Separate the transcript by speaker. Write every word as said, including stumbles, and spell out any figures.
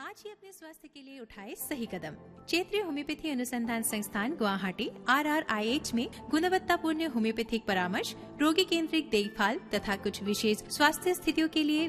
Speaker 1: आज ही अपने स्वास्थ्य के लिए उठाए सही कदम। क्षेत्रीय होम्योपैथी अनुसंधान संस्थान Guwahati are are I H में गुणवत्तापूर्ण होम्योपैथिक परामर्श, रोगी केंद्रित देखभाल तथा कुछ विशेष स्वास्थ्य स्थितियों के लिए